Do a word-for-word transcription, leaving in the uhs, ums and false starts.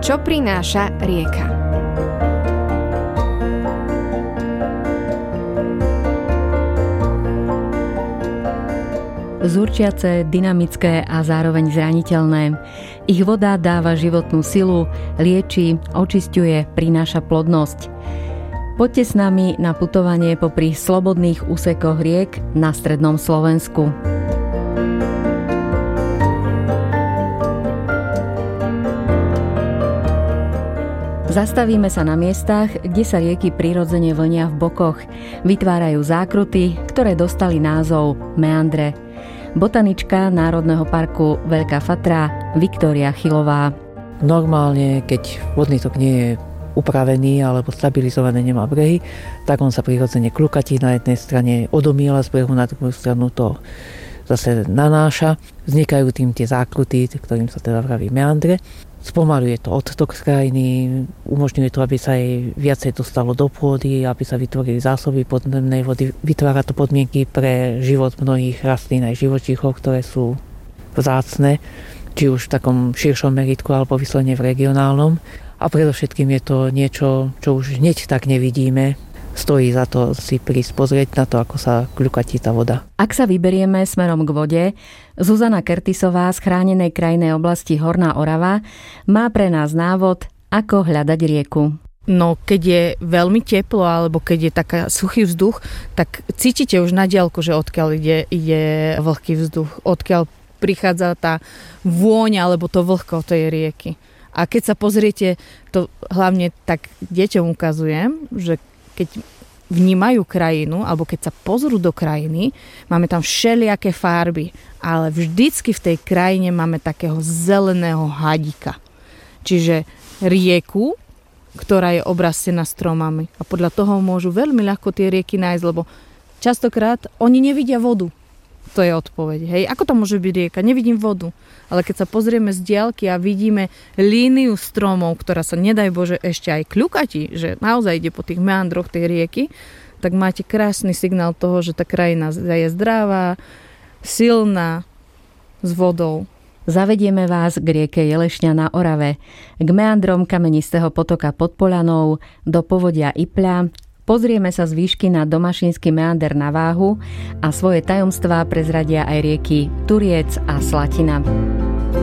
Čo prináša rieka? Zúrčiace, dynamické a zároveň zraniteľné. Ich voda dáva životnú silu, lieči, očisťuje, prináša plodnosť. Poďte s nami na putovanie popri slobodných úsekoch riek na strednom Slovensku. Zastavíme sa na miestach, kde sa rieky prirodzene vlnia v bokoch. Vytvárajú zákruty, ktoré dostali názov meandre. Botanička Národného parku Veľká Fatra Viktória Chylová. Normálne, keď vodný tok nie je upravený alebo stabilizovaný, nemá brehy, tak on sa prirodzene klukatí, na jednej strane odomýla z brehu, na druhú stranu to zase nanáša. Vznikajú tým tie zákruty, ktorým sa teda vraví meandre. Spomaľuje to odtok z krajiny, umožňuje to, aby sa jej viacej dostalo do pôdy, aby sa vytvorili zásoby podzemnej vody. Vytvára to podmienky pre život mnohých rastlín aj živočíchov, ktoré sú vzácne, či už v takom širšom meritku alebo vyslovene v regionálnom. A predovšetkým je to niečo, čo už hneď tak nevidíme. Stojí za to si prísť pozrieť na to, ako sa kľukatí tá voda. Ak sa vyberieme smerom k vode, Zuzana Kertisová z chránenej krajinnej oblasti Horná Orava má pre nás návod, ako hľadať rieku. No, keď je veľmi teplo, alebo keď je taká suchý vzduch, tak cítite už na diaľku, že odkiaľ ide, ide vlhký vzduch, odkiaľ prichádza tá vôňa, alebo to vlhko tej rieky. A keď sa pozriete, to hlavne tak deťom ukazujem, že keď vnímajú krajinu, alebo keď sa pozrú do krajiny, máme tam všelijaké farby, ale vždycky v tej krajine máme takého zeleného hadíka. Čiže rieku, ktorá je obrastená stromami. A podľa toho môžu veľmi ľahko tie rieky nájsť, lebo častokrát oni nevidia vodu. To je odpoveď. Hej, ako to môže byť rieka? Nevidím vodu. Ale keď sa pozrieme z diaľky a vidíme líniu stromov, ktorá sa, nedaj Bože, ešte aj kľukatí, že naozaj ide po tých meandroch tej rieky, tak máte krásny signál toho, že tá krajina je zdravá, silná, s vodou. Zavedieme vás k rieke Jelešňa na Orave, k meandrom kamenistého potoka pod Polanou, do povodia Ipľa. Pozrieme sa z výšky na domašínsky meander na váhu a svoje tajomstvá prezradia aj rieky Turiec a Slatina.